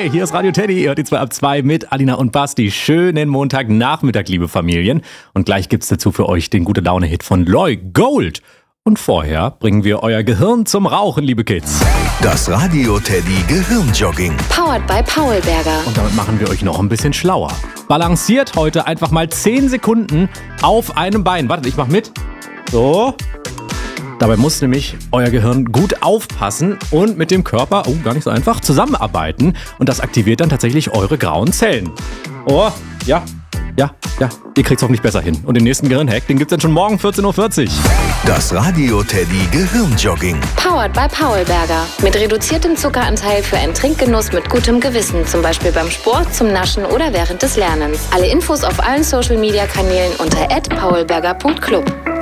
Hey, hier ist Radio Teddy. Ihr hört die 2 ab 2 mit Alina und Basti. Schönen Montagnachmittag, liebe Familien. Und gleich gibt's dazu für euch den Gute-Laune-Hit von Loy, Gold. Und vorher bringen wir euer Gehirn zum Rauchen, liebe Kids. Das Radio Teddy Gehirnjogging. Powered by Paulberger. Und damit machen wir euch noch ein bisschen schlauer. Balanciert heute einfach mal 10 Sekunden auf einem Bein. Wartet, ich mach mit. So. Dabei muss nämlich euer Gehirn gut aufpassen und mit dem Körper, gar nicht so einfach, zusammenarbeiten. Und das aktiviert dann tatsächlich eure grauen Zellen. Oh, ja. Ihr kriegt's hoffentlich besser hin. Und den nächsten Gehirnhack, den gibt's dann schon morgen 14.40 Uhr. Das Radio Teddy Gehirnjogging. Powered by Paulberger. Mit reduziertem Zuckeranteil für einen Trinkgenuss mit gutem Gewissen. Zum Beispiel beim Sport, zum Naschen oder während des Lernens. Alle Infos auf allen Social-Media-Kanälen unter @paulberger.club.